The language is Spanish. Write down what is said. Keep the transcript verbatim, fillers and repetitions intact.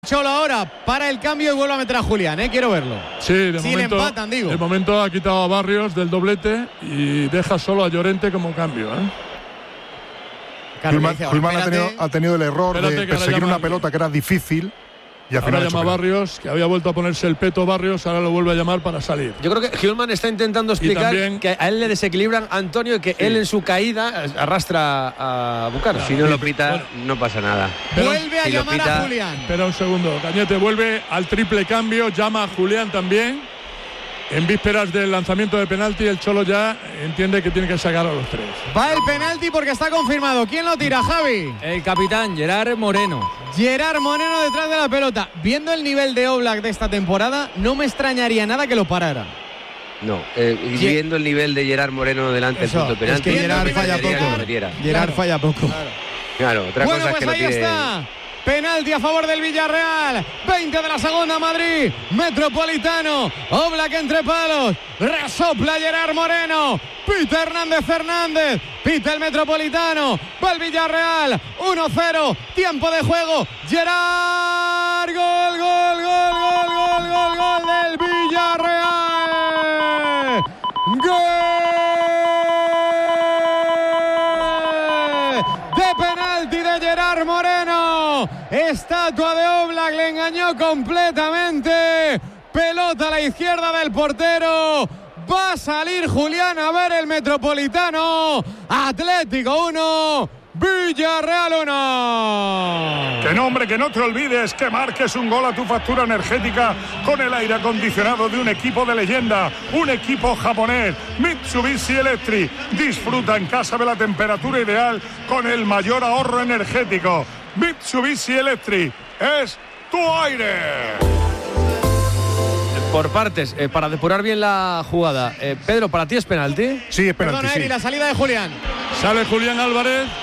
Cholo ahora para el cambio y vuelve a meter a Julián, ¿eh? Quiero verlo. Sí, de si momento, le empatan, digo. De momento ha quitado a Barrios del doblete y deja solo a Llorente como cambio, ¿eh? Koeman ha tenido, ha tenido el error Espérate de perseguir una pelota que era difícil y al ahora final llama a Barrios, que había vuelto a ponerse el peto Barrios, ahora lo vuelve a llamar para salir. Yo creo que Koeman está intentando explicar también, que a él le desequilibran a Antonio y que sí. él en su caída arrastra a Bucano. Si no lo pita, bueno, no pasa nada. Pero, vuelve a si llamar pita, a Julián. Espera un segundo, Cañete vuelve al triple cambio, llama a Julián también. En vísperas del lanzamiento de penalti, el Cholo ya entiende que tiene que sacar a los tres. Va el penalti porque está confirmado. ¿Quién lo tira, Javi? El capitán, Gerard Moreno. Gerard Moreno detrás de la pelota. Viendo el nivel de Oblak de esta temporada, no me extrañaría nada que lo parara. No, eh, viendo el nivel de Gerard Moreno delante del punto de penalti. Es que Gerard falla poco. Gerard claro. falla poco. Claro, claro otra bueno, cosa pues es que ahí lo tire... está. Penalti a favor del Villarreal. veinte de la segunda, Madrid. Metropolitano. Oblak entre palos. Resopla Gerard Moreno. Pita Hernández Fernández. Pita el Metropolitano. Va el Villarreal. uno cero. Tiempo de juego. Gerard. Gol, gol, gol, gol, gol, gol, gol del Villarreal. Gol. Gerard Moreno, estatua de Oblak, le engañó completamente, pelota a la izquierda del portero, va a salir Julián a ver el Metropolitano. Atlético uno, Villarreal uno. Que no, hombre, que no te olvides que marques un gol a tu factura energética con el aire acondicionado de un equipo de leyenda, un equipo japonés, Mitsubishi Electric. Disfruta en casa de la temperatura ideal con el mayor ahorro energético. Mitsubishi Electric es tu aire. Por partes, eh, para depurar bien la jugada. Eh, Pedro, ¿para ti es penalti? Sí, es penalti. Perdona, sí. Eri, la salida de Julián. Sale Julián Álvarez.